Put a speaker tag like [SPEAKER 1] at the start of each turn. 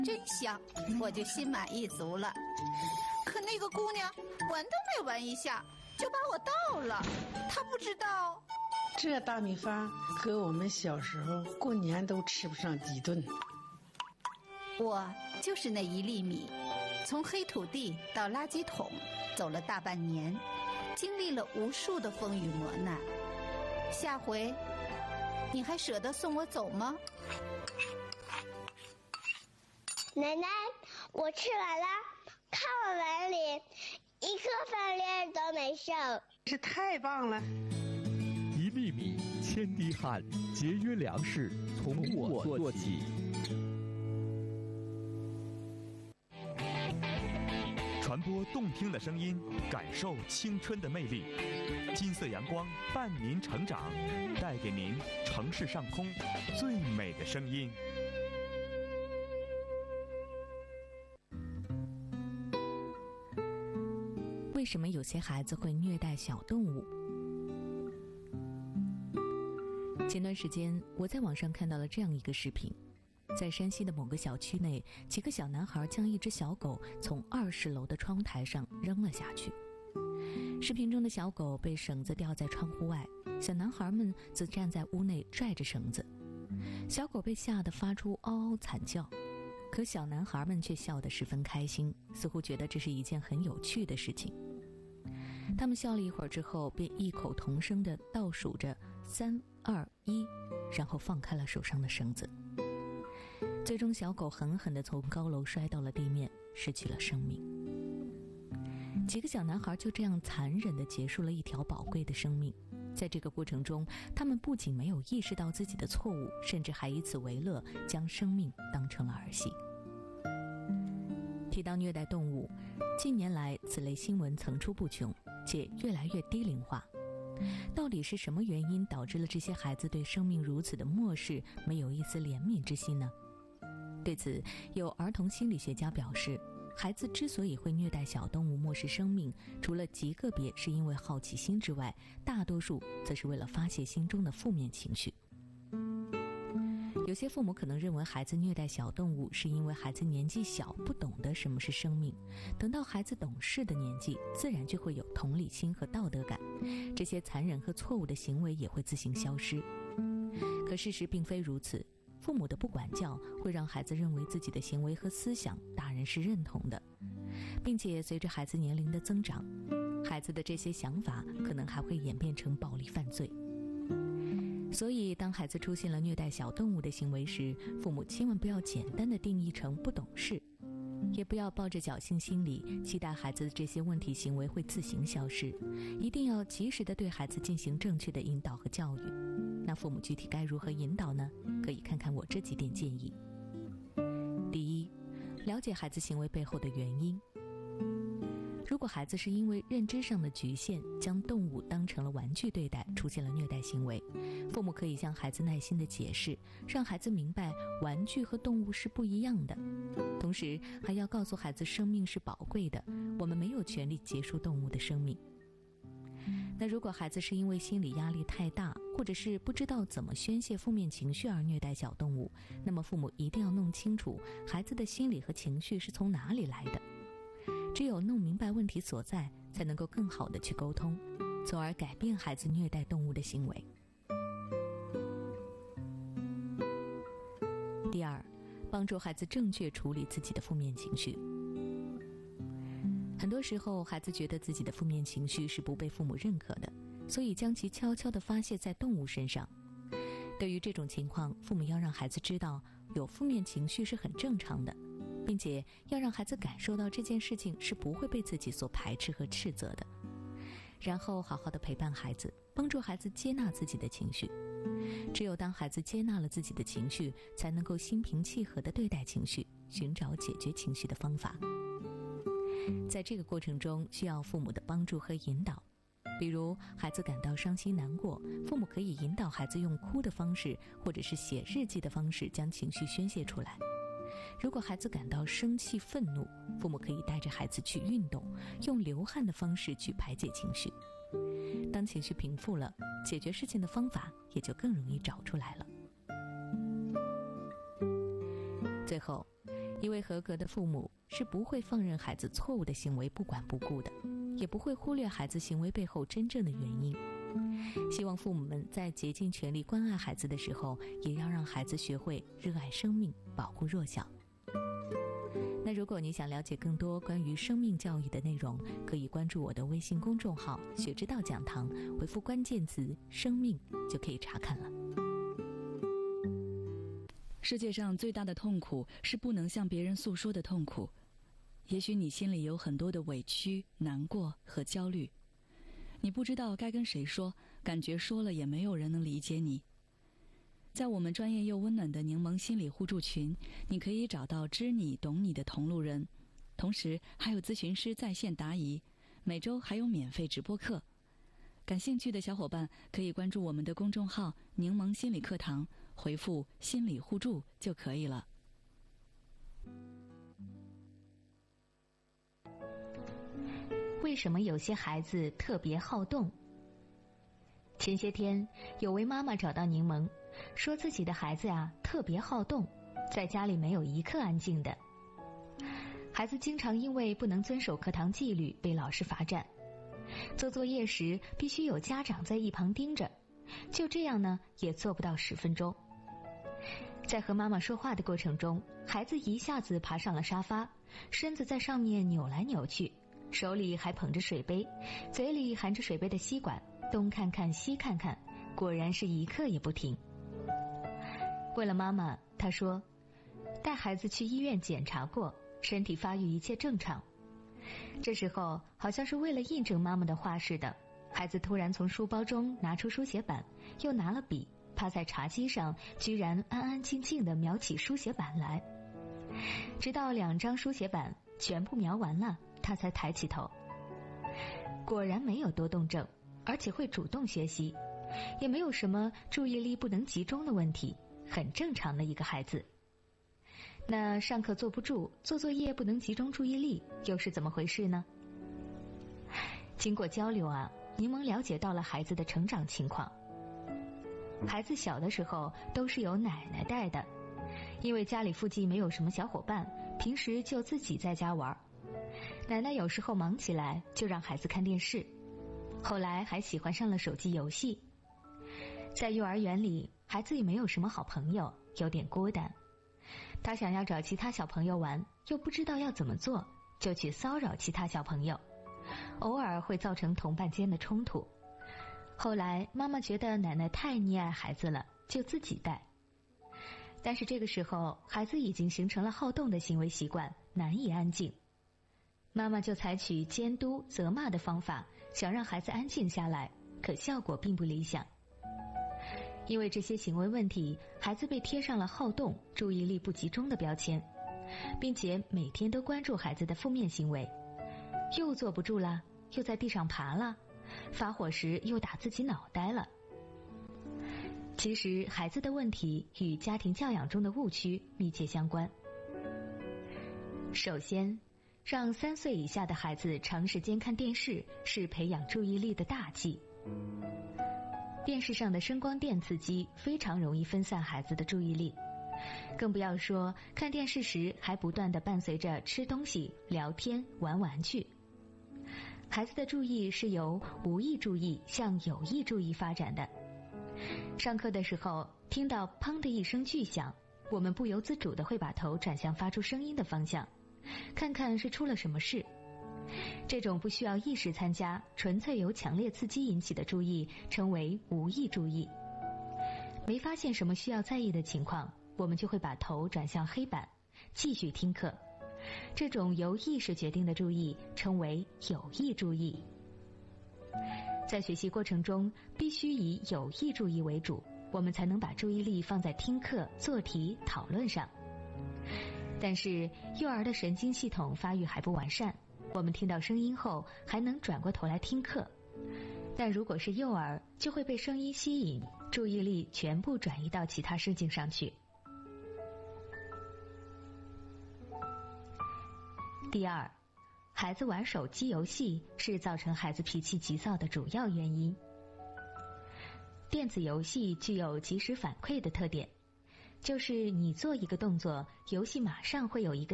[SPEAKER 1] 真香，我就心满意足了。可那个姑娘闻都没闻一下，就把我倒了。她不知道，
[SPEAKER 2] 这大米饭和我们小时候过年都吃不上几顿。
[SPEAKER 1] 我就是那1粒米，从黑土地到垃圾桶，走了大半年，经历了无数的风雨磨难。下回，你还舍得送我走吗？
[SPEAKER 3] 奶奶，我吃完了，看我碗里一颗饭粒都没剩。
[SPEAKER 2] 这太棒了
[SPEAKER 4] ！1粒米，千滴汗，节约粮食，从我做起。传播动听的声音，感受青春的魅力。金色阳光伴您成长，带给您城市上空最美的声音。
[SPEAKER 5] 为什么有些孩子会虐待小动物？前段时间，我在网上看到了这样一个视频，在山西的某个小区内，几个小男孩将一只小狗从20楼的窗台上扔了下去。视频中的小狗被绳子吊在窗户外，小男孩们则站在屋内拽着绳子。小狗被吓得发出嗷嗷惨叫，可小男孩们却笑得十分开心，似乎觉得这是一件很有趣的事情。他们笑了一会儿之后，便异口同声地倒数着3、2、1，然后放开了手上的绳子。最终，小狗狠狠地从高楼摔到了地面，失去了生命。几个小男孩就这样残忍地结束了一条宝贵的生命。在这个过程中，他们不仅没有意识到自己的错误，甚至还以此为乐，将生命当成了儿戏。提到虐待动物，近年来此类新闻层出不穷，且越来越低龄化。到底是什么原因导致了这些孩子对生命如此的漠视，没有一丝怜悯之心呢？对此，有儿童心理学家表示，孩子之所以会虐待小动物、漠视生命，除了极个别是因为好奇心之外，大多数则是为了发泄心中的负面情绪。有些父母可能认为孩子虐待小动物是因为孩子年纪小，不懂得什么是生命，等到孩子懂事的年纪，自然就会有同理心和道德感，这些残忍和错误的行为也会自行消失。可事实并非如此，父母的不管教会让孩子认为自己的行为和思想大人是认同的，并且随着孩子年龄的增长，孩子的这些想法可能还会演变成暴力犯罪。所以当孩子出现了虐待小动物的行为时，父母千万不要简单的定义成不懂事，也不要抱着侥幸心理期待孩子的这些问题行为会自行消失，一定要及时的对孩子进行正确的引导和教育。那父母具体该如何引导呢？可以看看我这几点建议。第一，了解孩子行为背后的原因。如果孩子是因为认知上的局限，将动物当成了玩具对待，出现了虐待行为，父母可以向孩子耐心地解释，让孩子明白玩具和动物是不一样的，同时还要告诉孩子生命是宝贵的，我们没有权利结束动物的生命。那如果孩子是因为心理压力太大，或者是不知道怎么宣泄负面情绪而虐待小动物，那么父母一定要弄清楚孩子的心理和情绪是从哪里来的。只有弄明白问题所在，才能够更好地去沟通，从而改变孩子虐待动物的行为。第二，帮助孩子正确处理自己的负面情绪。很多时候，孩子觉得自己的负面情绪是不被父母认可的，所以将其悄悄地发泄在动物身上。对于这种情况，父母要让孩子知道，有负面情绪是很正常的，并且要让孩子感受到这件事情是不会被自己所排斥和斥责的，然后好好的陪伴孩子，帮助孩子接纳自己的情绪。只有当孩子接纳了自己的情绪，才能够心平气和地对待情绪，寻找解决情绪的方法。在这个过程中，需要父母的帮助和引导。比如孩子感到伤心难过，父母可以引导孩子用哭的方式，或者是写日记的方式将情绪宣泄出来。如果孩子感到生气愤怒，父母可以带着孩子去运动，用流汗的方式去排解情绪。当情绪平复了，解决事情的方法也就更容易找出来了。最后， 一位合格的父母是不会放任孩子错误的行为不管不顾的，也不会忽略孩子行为背后真正的原因。希望父母们在竭尽全力关爱孩子的时候，也要让孩子学会热爱生命，保护弱小。那如果你想了解更多关于生命教育的内容，可以关注我的微信公众号“学之道讲堂”，回复关键词“生命”就可以查看了。
[SPEAKER 6] 世界上最大的痛苦是不能向别人诉说的痛苦。也许你心里有很多的委屈、难过和焦虑，你不知道该跟谁说，感觉说了也没有人能理解你。在我们专业又温暖的柠檬心理互助群，你可以找到知你懂你的同路人，同时还有咨询师在线答疑，每周还有免费直播课。感兴趣的小伙伴可以关注我们的公众号柠檬心理课堂，回复心理互助就可以了。
[SPEAKER 5] 为什么有些孩子特别好动？前些天有位妈妈找到柠檬，说自己的孩子特别好动，在家里没有一刻安静的。孩子经常因为不能遵守课堂纪律被老师罚站，做作业时必须有家长在一旁盯着，就这样呢也做不到10分钟。在和妈妈说话的过程中，孩子一下子爬上了沙发，身子在上面扭来扭去，手里还捧着水杯，嘴里含着水杯的吸管，东看看西看看，果然是一刻也不停。为了妈妈，他说带孩子去医院检查过，身体发育一切正常。这时候好像是为了印证妈妈的话似的，孩子突然从书包中拿出书写板，又拿了笔，趴在茶几上，居然安安静静地描起书写板来。直到2张书写板全部描完了，他才抬起头。果然没有多动症，而且会主动学习，也没有什么注意力不能集中的问题，很正常的一个孩子。那上课坐不住，做作业不能集中注意力，又是怎么回事呢？经过交流柠檬了解到了孩子的成长情况。孩子小的时候都是由奶奶带的，因为家里附近没有什么小伙伴，平时就自己在家玩。奶奶有时候忙起来就让孩子看电视，后来还喜欢上了手机游戏。在幼儿园里，孩子也没有什么好朋友，有点孤单。他想要找其他小朋友玩，又不知道要怎么做，就去骚扰其他小朋友，偶尔会造成同伴间的冲突。后来妈妈觉得奶奶太溺爱孩子了，就自己带。但是这个时候孩子已经形成了好动的行为习惯，难以安静。妈妈就采取监督责骂的方法，想让孩子安静下来，可效果并不理想。因为这些行为问题，孩子被贴上了好动、注意力不集中的标签，并且每天都关注孩子的负面行为，又坐不住了，又在地上爬了，发火时又打自己脑袋了。其实孩子的问题与家庭教养中的误区密切相关。首先，让3岁以下的孩子长时间看电视是培养注意力的大忌。电视上的声光电刺激非常容易分散孩子的注意力，更不要说看电视时还不断地伴随着吃东西、聊天、玩玩具。孩子的注意是由无意注意向有意注意发展的。上课的时候听到砰的一声巨响，我们不由自主地会把头转向发出声音的方向，看看是出了什么事。这种不需要意识参加，纯粹由强烈刺激引起的注意称为无意注意。没发现什么需要在意的情况，我们就会把头转向黑板，继续听课。这种由意识决定的注意称为有意注意。在学习过程中，必须以有意注意为主，我们才能把注意力放在听课、做题、讨论上。但是幼儿的神经系统发育还不完善，我们听到声音后还能转过头来听课，但如果是幼儿，就会被声音吸引，注意力全部转移到其他事情上去。第二，孩子玩手机游戏是造成孩子脾气急躁的主要原因。电子游戏具有及时反馈的特点，就是你做一个动作，游戏马上会有一个